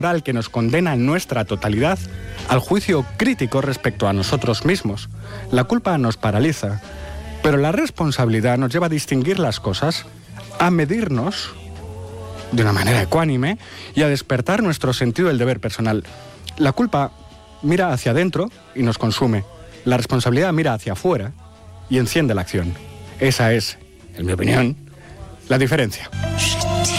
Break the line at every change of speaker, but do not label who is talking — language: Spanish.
que nos condena en nuestra totalidad al juicio crítico respecto a nosotros mismos. La culpa nos paraliza, pero la responsabilidad nos lleva a distinguir las cosas, a medirnos de una manera ecuánime y a despertar nuestro sentido del deber personal. La culpa mira hacia adentro y nos consume. La responsabilidad mira hacia afuera y enciende la acción. Esa es, en mi opinión, la diferencia.